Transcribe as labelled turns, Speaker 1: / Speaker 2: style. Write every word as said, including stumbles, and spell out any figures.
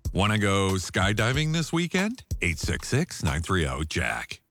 Speaker 1: Want to go skydiving this weekend? eight six six, nine three zero, Jack.